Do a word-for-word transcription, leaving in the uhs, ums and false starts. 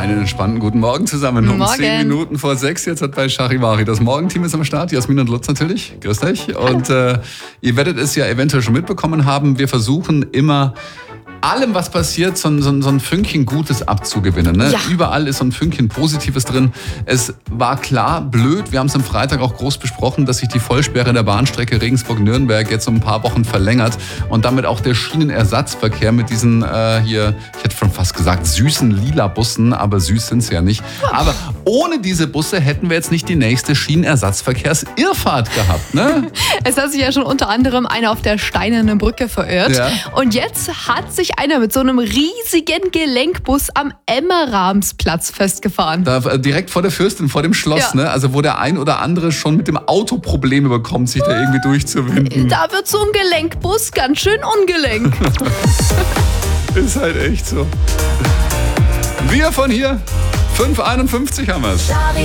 Einen entspannten guten Morgen zusammen. Um Morgen. zehn Minuten vor sechs jetzt hat bei Charivari. Das Morgenteam ist am Start. Jasmin und Lutz natürlich. Grüßt euch. Und äh, ihr werdet es ja eventuell schon mitbekommen haben. Wir versuchen immer, allem, was passiert, so, so, so ein Fünkchen Gutes abzugewinnen. Ne? Ja. Überall ist so ein Fünkchen Positives drin. Es war klar blöd, wir haben es am Freitag auch groß besprochen, dass sich die Vollsperre der Bahnstrecke Regensburg-Nürnberg jetzt um ein paar Wochen verlängert und damit auch der Schienenersatzverkehr mit diesen äh, hier, ich hätte schon fast gesagt, süßen lila Bussen, aber süß sind sie ja nicht. Aber ohne diese Busse hätten wir jetzt nicht die nächste Schienenersatzverkehrsirrfahrt gehabt. Ne? Es hat sich ja schon unter anderem einer auf der Steinernen Brücke verirrt. Ja. Und jetzt hat sich einer mit so einem riesigen Gelenkbus am Emmerahmsplatz festgefahren. Da, äh, direkt vor der Fürstin, vor dem Schloss, Ja. ne? Also wo der ein oder andere schon mit dem Auto Probleme bekommt, sich da irgendwie durchzuwinden. Da wird so ein Gelenkbus ganz schön ungelenk. Ist halt echt so. Wir von hier, fünf Uhr einundfünfzig haben wir es.